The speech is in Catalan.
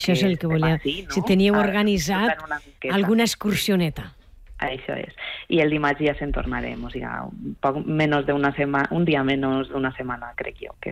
Això és el que volia. Si teníeu organitzat alguna excursioneta. Això és. I el dimarts ja se'n tornarem, o sigui, un dia menys d'una setmana, crec jo, que